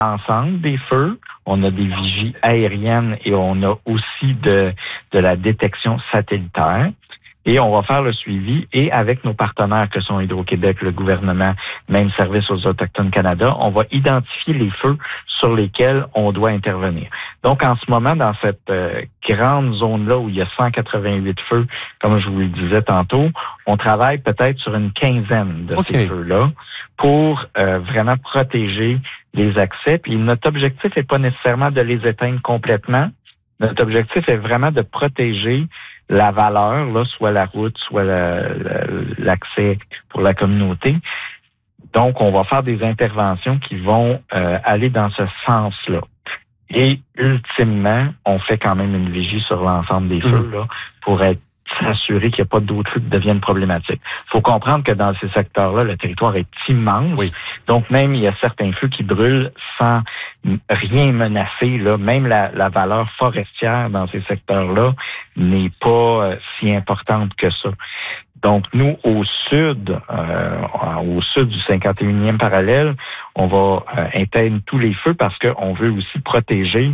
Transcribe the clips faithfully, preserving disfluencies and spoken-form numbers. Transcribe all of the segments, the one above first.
ensemble des feux, on a des vigies aériennes et on a aussi de, de la détection satellitaire. Et on va faire le suivi et avec nos partenaires que sont Hydro-Québec, le gouvernement, même Service aux Autochtones Canada, on va identifier les feux sur lesquels on doit intervenir. Donc, en ce moment, dans cette euh, grande zone-là où il y a cent quatre-vingt-huit feux, comme je vous le disais tantôt, on travaille peut-être sur une quinzaine de okay. ces feux-là pour euh, vraiment protéger les accès. Puis notre objectif n'est pas nécessairement de les éteindre complètement. Notre objectif est vraiment de protéger la valeur, là, soit la route, soit la, la, l'accès pour la communauté. Donc, on va faire des interventions qui vont euh, aller dans ce sens-là. Et ultimement, on fait quand même une vigie sur l'ensemble des feux là pour être s'assurer qu'il n'y a pas d'autres feux qui deviennent problématiques. Il faut comprendre que dans ces secteurs-là, le territoire est immense. Oui. Donc, même, il y a certains feux qui brûlent sans rien menacer. Là. Même la, la valeur forestière dans ces secteurs-là n'est pas euh, si importante que ça. Donc, nous, au sud, euh, au sud du cinquante et unième parallèle, on va euh, éteindre tous les feux parce qu'on veut aussi protéger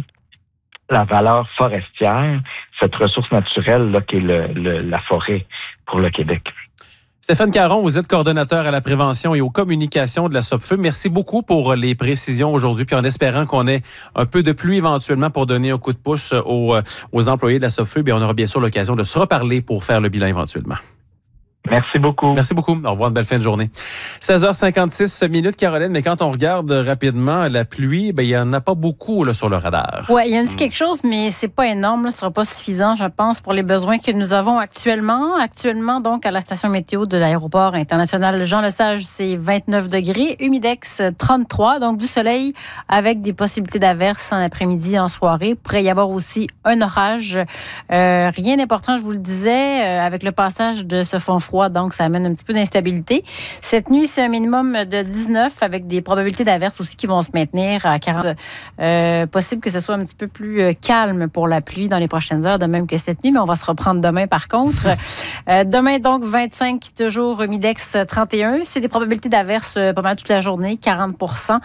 la valeur forestière, cette ressource naturelle là, qui est le, le, la forêt pour le Québec. Stéphane Caron, vous êtes coordonnateur à la prévention et aux communications de la SOPFEU. Merci beaucoup pour les précisions aujourd'hui, puis en espérant qu'on ait un peu de pluie éventuellement pour donner un coup de pouce aux, aux employés de la SOPFEU. Bien, on aura bien sûr l'occasion de se reparler pour faire le bilan éventuellement. Merci beaucoup. Merci beaucoup. Au revoir, une belle fin de journée. seize heures cinquante-six minutes, Caroline, mais quand on regarde rapidement la pluie, ben il y en a pas beaucoup là, sur le radar. Oui, il y a un petit quelque chose, mais c'est pas énorme. Là. Ce sera pas suffisant, je pense, pour les besoins que nous avons actuellement. Actuellement, donc, à la station météo de l'aéroport international Jean-Lesage, c'est vingt-neuf degrés. Humidex, trente-trois. Donc, du soleil avec des possibilités d'averses en après-midi, en soirée. Il pourrait y avoir aussi un orage. Euh, rien d'important, je vous le disais, euh, avec le passage de ce fond froid. Donc, ça amène un petit peu d'instabilité. Cette nuit, c'est un minimum de dix-neuf avec des probabilités d'averses aussi qui vont se maintenir à quarante. Euh, possible que ce soit un petit peu plus calme pour la pluie dans les prochaines heures, de même que cette nuit, mais on va se reprendre demain par contre. Euh, demain, donc, vingt-cinq, toujours Humidex trente et un. C'est des probabilités d'averses pas mal toute la journée, quarante pour cent.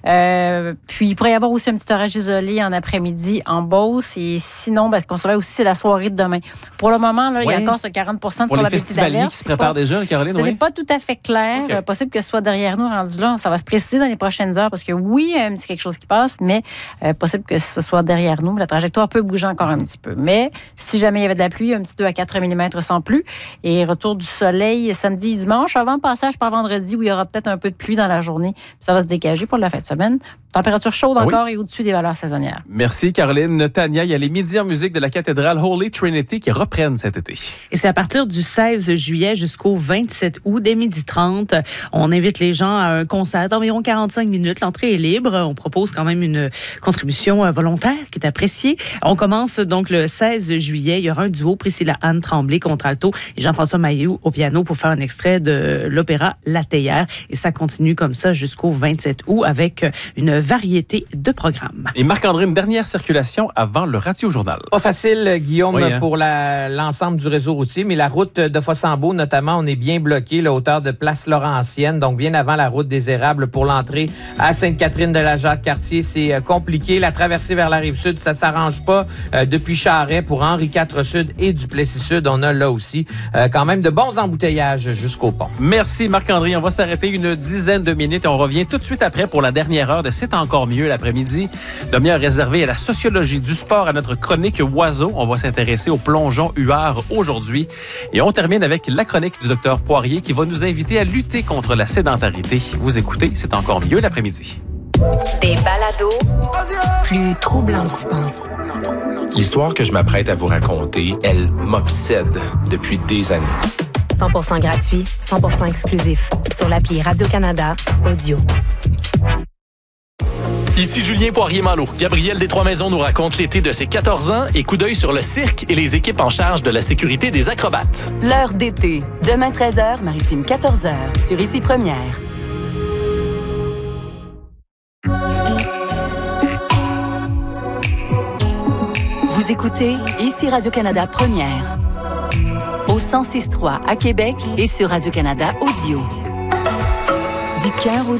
Euh, puis, il pourrait y avoir aussi un petit orage isolé en après-midi en Beauce. Et sinon, ben, ce qu'on surveille aussi, c'est la soirée de demain. Pour le moment, là, ouais. il y a encore ce quarante pour cent de probabilité d'averses. Se prépare déjà, Caroline, ce oui? n'est pas tout à fait clair. Okay. Possible que ce soit derrière nous, rendu là. Ça va se préciser dans les prochaines heures parce que oui, il y a un petit quelque chose qui passe, mais euh, possible que ce soit derrière nous. La trajectoire peut bouger encore un petit peu. Mais si jamais il y avait de la pluie, un petit deux à quatre millimètres sans plus. Et retour du soleil samedi et dimanche, avant passage par vendredi où il y aura peut-être un peu de pluie dans la journée. Ça va se dégager pour la fin de semaine. Température chaude ah, encore oui. et au-dessus des valeurs saisonnières. Merci, Caroline. Tania, il y a les midis en musique de la cathédrale Holy Trinity qui reprennent cet été. Et c'est à partir du seize juillet jusqu'au vingt-sept août, dès midi trente. On invite les gens à un concert d'environ quarante-cinq minutes. L'entrée est libre. On propose quand même une contribution volontaire qui est appréciée. On commence donc le seize juillet. Il y aura un duo, Priscilla Anne Tremblay, contralto, et Jean-François Mailloux au piano pour faire un extrait de l'opéra La Théière. Et ça continue comme ça jusqu'au vingt-sept août avec une variété de programmes. Et Marc-André, une dernière circulation avant le Radio Journal. Pas facile, Guillaume, oui, hein? pour la, l'ensemble du réseau routier, mais la route de Fossambeau, notamment, on est bien bloqué, la hauteur de Place Laurentienne, donc bien avant la route des Érables pour l'entrée à Sainte-Catherine-de-la-Jacques-Cartier. C'est euh, compliqué. La traversée vers la Rive-Sud, ça s'arrange pas. Euh, depuis Charest pour Henri quatre Sud et Duplessis-Sud, on a là aussi euh, quand même de bons embouteillages jusqu'au pont. Merci, Marc-André. On va s'arrêter une dizaine de minutes et on revient tout de suite après pour la dernière heure de C'est encore mieux l'après-midi. Demi-heure réservée à la sociologie du sport, à notre chronique Oiseau. On va s'intéresser au plongeon huard aujourd'hui. Et on termine avec la chronique du docteur Poirier qui va nous inviter à lutter contre la sédentarité. Vous écoutez, c'est encore mieux l'après-midi. Des balados plus troublants que tu penses. L'histoire que je m'apprête à vous raconter, elle m'obsède depuis des années. cent pour cent gratuit, cent pour cent exclusif. Sur l'appli Radio-Canada Audio. Ici Julien Poirier-Malo. Gabriel des Trois-Maisons nous raconte l'été de ses quatorze ans et coup d'œil sur le cirque et les équipes en charge de la sécurité des acrobates. L'heure d'été. Demain treize heures, Maritime quatorze heures. Sur Ici Première. Vous écoutez Ici Radio-Canada Première. Au cent six virgule trois à Québec et sur Radio-Canada Audio. Du cœur aux